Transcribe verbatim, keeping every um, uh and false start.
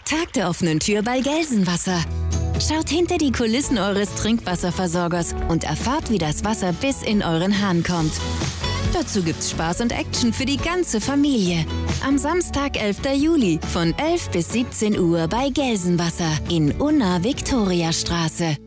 Tag der offenen Tür bei Gelsenwasser. Schaut hinter die Kulissen eures Trinkwasserversorgers und erfahrt, wie das Wasser bis in euren Hahn kommt. Dazu gibt's Spaß und Action für die ganze Familie. Am Samstag, elfter Juli von elf bis siebzehn Uhr bei Gelsenwasser in Unna Viktoriastraße.